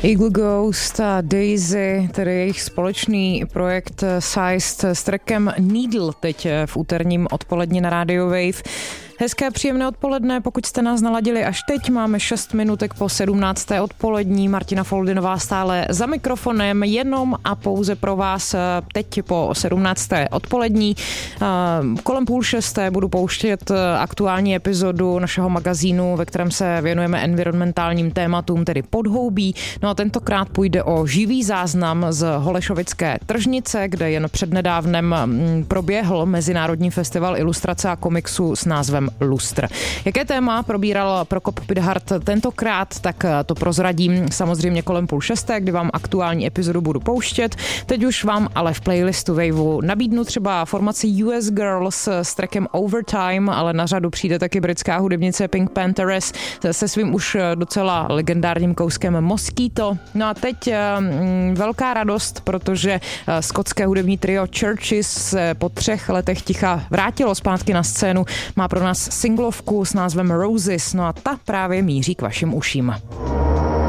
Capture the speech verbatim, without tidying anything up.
Eagle Ghost a Daisy, tedy jejich společný projekt Sized s trackem Needle teď v úterním odpoledni na Radio Wave. Hezké příjemné odpoledne, pokud jste nás naladili až teď, máme šest minutek po sedmnácté odpolední. Martina Foldinová stále za mikrofonem, jenom a pouze pro vás teď po sedmnácté odpolední. Kolem půl šesté budu pouštět aktuální epizodu našeho magazínu, ve kterém se věnujeme environmentálním tématům, tedy podhoubí. No a tentokrát půjde o živý záznam z Holešovické tržnice, kde jen přednedávnem proběhl Mezinárodní festival ilustrace a komiksu s názvem Lustr. Jaké téma probíral Prokop Pidhart tentokrát, tak to prozradím samozřejmě kolem půl šesté, kdy vám aktuální epizodu budu pouštět. Teď už vám ale v playlistu Waveu nabídnu třeba formaci U S Girls s trackem Overtime, ale na řadu přijde taky britská hudebnice Pink Panthers se svým už docela legendárním kouskem Mosquito. No a teď mm, velká radost, protože skotské hudební trio Churches se po třech letech ticha vrátilo zpátky na scénu. Má pro nás singlovku s názvem Roses, no a ta právě míří k vašim uším.